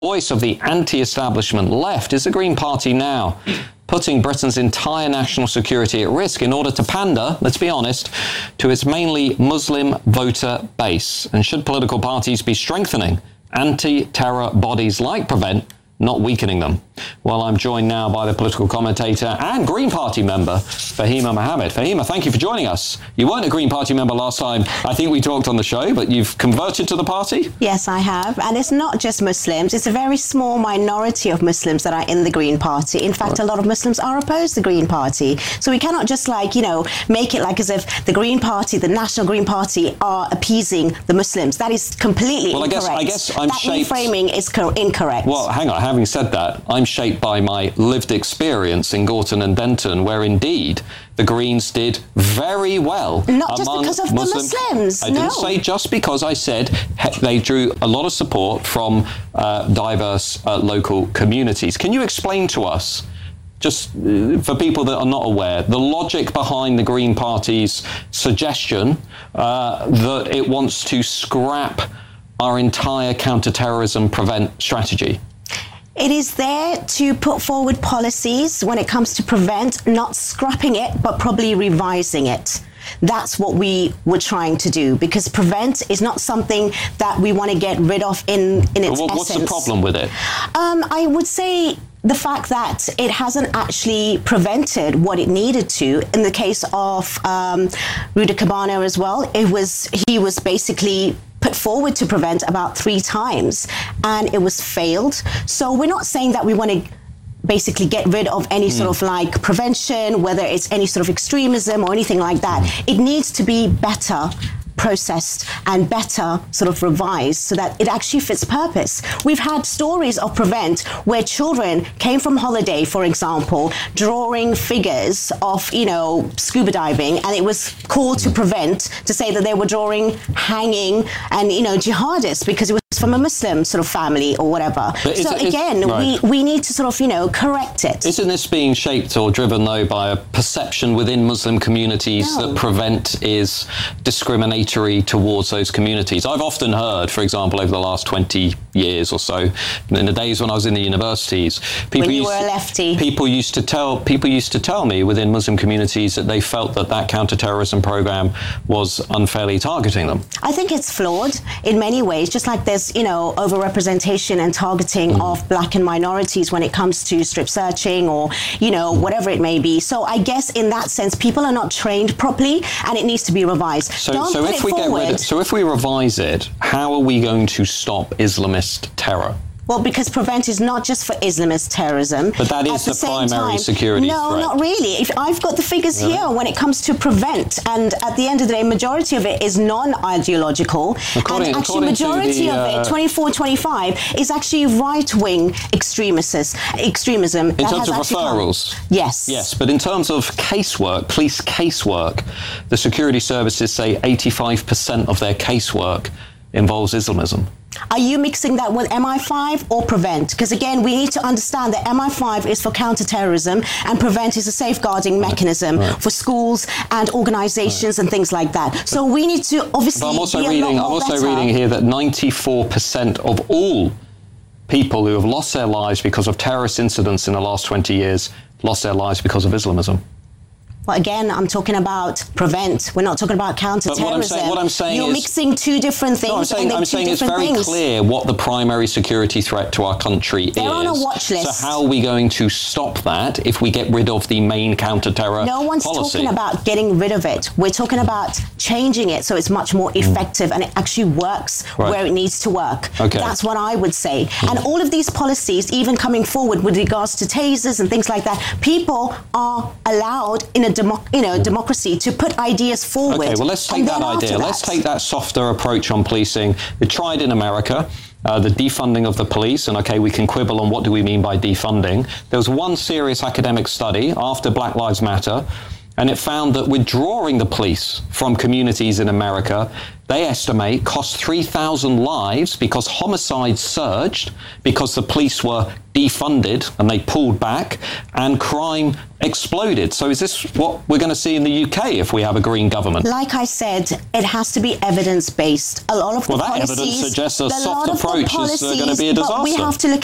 voice of the anti-establishment left. Is the Green Party now putting Britain's entire national security at risk in order to pander, let's be honest, to its mainly Muslim voter base? And should political parties be strengthening anti-terror bodies like Prevent, not weakening them? Well, I'm joined now by the political commentator and Green Party member, Fahima Mohamed. Fahima, thank you for joining us. You weren't a Green Party member last time I think we talked on the show, but you've converted to the party? Yes, I have. And it's not just Muslims. It's a very small minority of Muslims that are in the Green Party. In fact, a lot of Muslims are opposed to the Green Party. So we cannot just make it like as if the Green Party, the National Green Party, are appeasing the Muslims. That is completely incorrect. I guess I'm shaped... That reframing is incorrect. Well, hang on. Having said that, I'm shaped by my lived experience in Gorton and Denton, where indeed the Greens did very well. Not just because of the Muslims. I didn't say just because. I said they drew a lot of support from diverse local communities. Can you explain to us, just for people that are not aware, the logic behind the Green Party's suggestion that it wants to scrap our entire counter-terrorism Prevent strategy? It is there to put forward policies when it comes to Prevent, not scrapping it, but probably revising it. That's what we were trying to do, because Prevent is not something that we want to get rid of in its essence. What's the problem with it? I would say the fact that it hasn't actually prevented what it needed to. In the case of Ruda Cabano as well, he was basically put forward to Prevent about 3 times, and it was failed. So we're not saying that we want to basically get rid of any sort of prevention, whether it's any sort of extremism or anything like that. It needs to be better processed and better sort of revised so that it actually fits purpose. We've had stories of Prevent where children came from holiday, for example, drawing figures of, scuba diving, and it was called to Prevent to say that they were drawing hanging and, jihadists because it was from a Muslim sort of family or whatever. We need to sort of, correct it. Isn't this being shaped or driven, though, by a perception within Muslim communities that Prevent is discriminatory towards those communities? I've often heard, for example, over the last 20 years or so, in the days when I was in the universities, people used to tell me within Muslim communities that they felt that counter-terrorism program was unfairly targeting them. I think it's flawed in many ways, just like there's, over-representation and targeting of black and minorities when it comes to strip searching or, whatever it may be. So I guess in that sense, people are not trained properly and it needs to be revised. So if we revise it, how are we going to stop Islamist terror? Well, because Prevent is not just for Islamist terrorism. But that is the primary security threat. No, not really. If I've got the figures here when it comes to Prevent, and at the end of the day, majority of it is non-ideological. And actually, majority of it, 24-25, is actually right-wing extremism. In terms of referrals? Yes. Yes, but in terms of casework, police casework, the security services say 85% of their casework involves Islamism. Are you mixing that with MI5 or Prevent? Because again, we need to understand that MI5 is for counter-terrorism and Prevent is a safeguarding mechanism for schools and organizations and things like that. So we need to obviously I'm also reading here that 94% of all people who have lost their lives because of terrorist incidents in the last 20 years lost their lives because of Islamism. Well, again, I'm talking about Prevent. We're not talking about counter-terrorism. What I'm saying You're mixing two different things. No, I'm saying it's very clear what the primary security threat to our country is. They're on a watch list. So how are we going to stop that if we get rid of the main counter-terror policy? No one's talking about getting rid of it. We're talking about changing it so it's much more effective and it actually works where it needs to work. Okay. That's what I would say. And all of these policies, even coming forward with regards to tasers and things like that, people are allowed in a democracy to put ideas forward. Okay, well, let's take that idea. Let's take that softer approach on policing. They tried in America, the defunding of the police, and okay, we can quibble on what do we mean by defunding. There was one serious academic study after Black Lives Matter, and it found that withdrawing the police from communities in America, they estimate, cost 3,000 lives because homicides surged, because the police were defunded and they pulled back, and crime exploded. So is this what we're going to see in the UK if we have a Green government? Like I said, it has to be evidence-based. A lot of the Well, that policies, evidence suggests a lot soft of the approach is going to be a policies, but we disaster. have to look